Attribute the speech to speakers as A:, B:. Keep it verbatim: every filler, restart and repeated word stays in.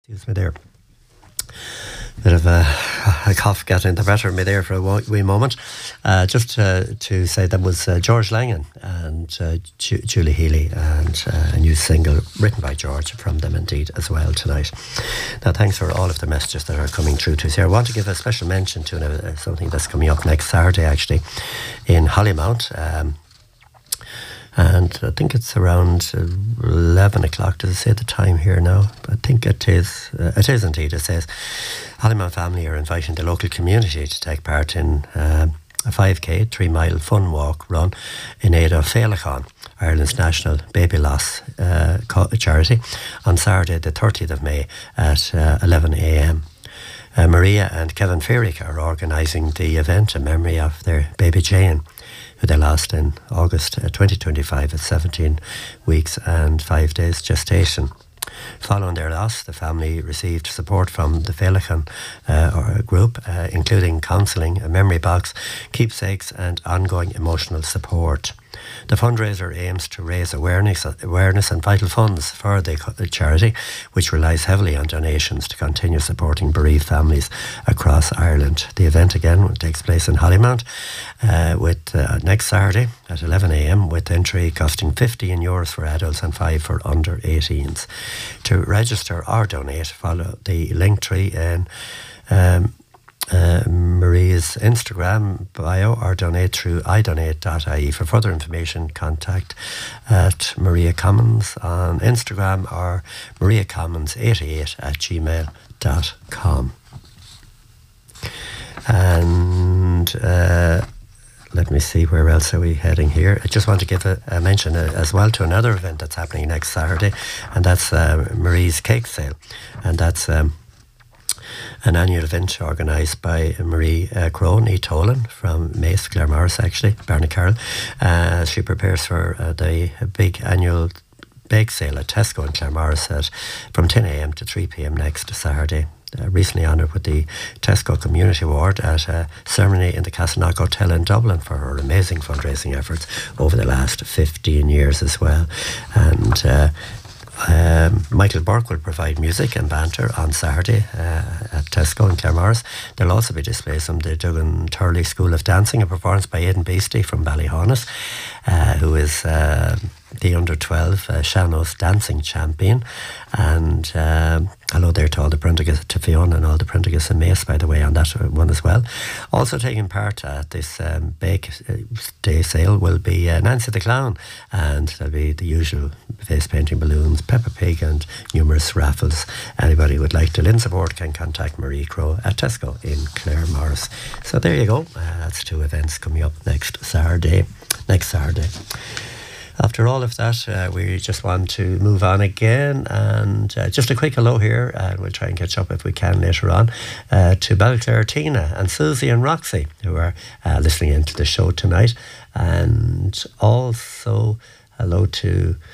A: Excuse me there. Bit of a, a cough getting the better of me there for a wee moment. Uh, just uh, to say that was uh, George Langan and uh, Ju- Julie Healy, and uh, a new single written by George from them indeed as well tonight. Now, thanks for all of the messages that are coming through to us here. I want to give a special mention to uh, something that's coming up next Saturday, actually, in Hollymount. Um, And I think it's around eleven o'clock. Does it say the time here now? I think it is. Uh, it is indeed. It says Hollymount family are inviting the local community to take part in um, a five K, three-mile fun walk run in aid of Féileacáin, Ireland's national baby loss uh, charity, on Saturday the thirtieth of May at uh, eleven a.m. Uh, Maria and Kevin Ferrick are organising the event in memory of their baby Jane, who they lost in August uh, twenty twenty-five at seventeen weeks and five days gestation. Following their loss, the family received support from the Féileacáin uh, group, uh, including counselling, a memory box, keepsakes and ongoing emotional support. The fundraiser aims to raise awareness, awareness and vital funds for the charity, which relies heavily on donations to continue supporting bereaved families across Ireland. The event again takes place in Hollymount uh, with uh, next Saturday at eleven a.m. with entry costing fifteen euros for adults and five for under eighteens. To register or donate, follow the link tree in um, Uh, Maria's Instagram bio or donate through i donate dot i e. For further information, contact at Maria Commons on Instagram or maria commons eighty-eight at gmail dot com. And uh, let me see, where else are we heading here? I just want to give a, a mention uh, as well to another event that's happening next Saturday, and that's uh, Marie's Cake Sale. And that's Um, an annual event organised by Marie uh, Crone, Tolan from Mace, Claremorris actually, Barney Carroll. Uh, she prepares for uh, the big annual bake sale at Tesco in Claremorris at, from ten a.m. to three p.m. next Saturday. Uh, recently honoured with the Tesco Community Award at a ceremony in the Castleknock Hotel in Dublin for her amazing fundraising efforts over the last fifteen years as well. And uh, Um, Michael Burke will provide music and banter on Saturday uh, at Tesco in Claremorris. There'll also be displays from the Duggan Turley School of Dancing, a performance by Aidan Beastie from Ballyhonus, uh, who is uh, the under twelve uh, Shanos dancing champion. And um, hello there to all the Prendergast, to Fiona and all the Prendergast and Mace, by the way, on that one as well. Also taking part at this um, bake day sale will be uh, Nancy the Clown, and there'll be the usual face painting, balloons, Peppa Pig and numerous raffles. Anybody who would like to lend support can contact Marie Crowe at Tesco in Claremorris. So there you go. Uh, that's two events coming up next Saturday. Next Saturday. After all of that, uh, we just want to move on again, and uh, just a quick hello here, and we'll try and catch up if we can later on, uh, to Balclare Tina and Susie and Roxy, who are uh, listening into the show tonight, and also hello to